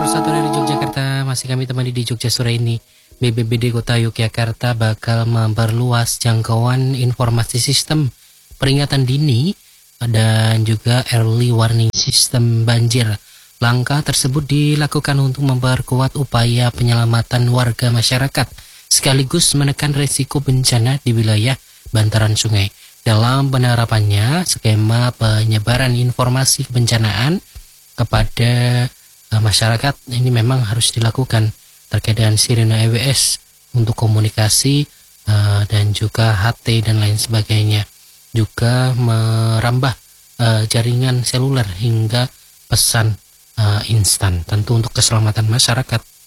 101 dari Yogyakarta, masih kami temani di Jogja sore ini. BPBD Kota Yogyakarta bakal memperluas jangkauan informasi sistem peringatan dini dan juga early warning system banjir. Langkah tersebut dilakukan untuk memperkuat upaya penyelamatan warga masyarakat, sekaligus menekan risiko bencana di wilayah bantaran sungai. Dalam penerapannya, skema penyebaran informasi kebencanaan kepada masyarakat ini memang harus dilakukan terkait dengan sirene EWS untuk komunikasi dan juga HT dan lain sebagainya. Juga merambah jaringan seluler hingga pesan instan, tentu untuk keselamatan masyarakat.